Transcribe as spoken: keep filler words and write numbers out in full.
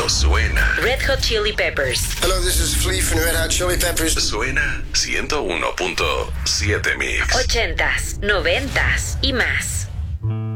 Solo suena. Red Hot Chili Peppers. Hello, this is Flea from Red Hot Chili Peppers. Suena ciento uno punto siete Mix. Ochentas, noventas y más.